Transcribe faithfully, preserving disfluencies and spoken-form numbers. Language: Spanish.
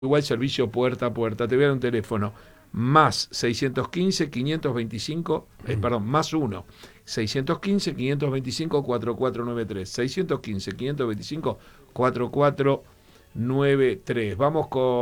igual servicio puerta a puerta. Te voy a dar un teléfono más seiscientos quince, quinientos veinticinco, eh, perdón, más uno, seiscientos quince, quinientos veinticinco, cuarenta y cuatro noventa y tres, seiscientos quince, quinientos veinticinco, cuarenta y cuatro noventa y tres. Vamos con